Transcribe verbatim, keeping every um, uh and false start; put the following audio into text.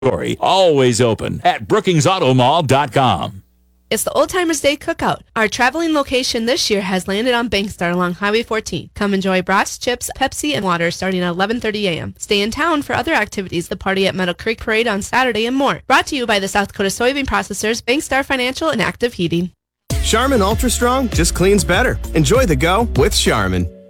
Always open at brookings auto mall dot com. It's the Old Timers Day Cookout. Our traveling location this year has landed on Bankstar along Highway fourteen. Come enjoy brats, chips, Pepsi, and water starting at eleven thirty a.m. Stay in town for other activities, the party at Meadow Creek Parade on Saturday, and more. Brought to you by the South Dakota Soybean Processors, Bankstar Financial, and Active Heating. Charmin Ultra Strong just cleans better. Enjoy the go with Charmin.